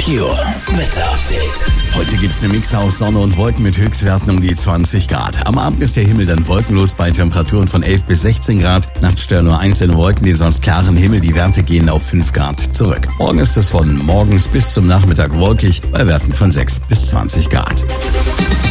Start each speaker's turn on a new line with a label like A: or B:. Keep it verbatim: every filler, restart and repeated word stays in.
A: Merkur Wetter Update.
B: Heute gibt's einen Mix aus Sonne und Wolken mit Höchstwerten um die zwanzig Grad. Am Abend ist der Himmel dann wolkenlos bei Temperaturen von elf bis sechzehn Grad. Nachts stören nur einzelne Wolken den sonst klaren Himmel. Die Werte gehen auf fünf Grad zurück. Morgen ist es von morgens bis zum Nachmittag wolkig bei Werten von sechs bis zwanzig Grad.